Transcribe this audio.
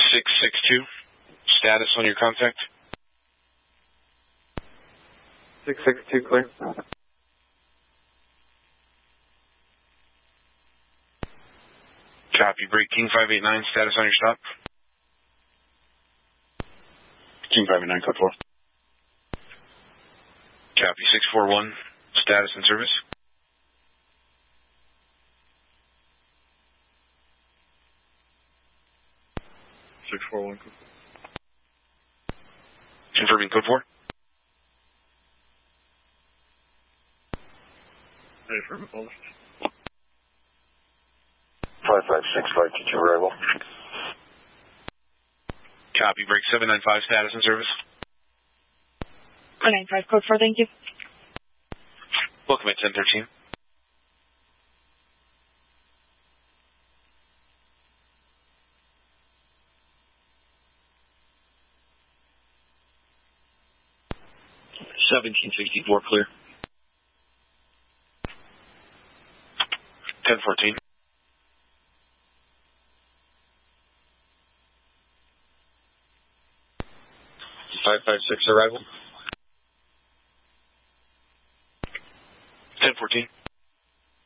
662. Status on your contact? 662 clear. Copy. Break King 589. Status on your stop? King 589, code 4. Copy. 641. Status and service? Confirming code 4? Ready for Polish. 556, flight to arrival. Copy. Break 795. Status and service? 195 code 4, thank you. Welcome at 1013. $1764 clear. 1014. $556 arrival. 1014.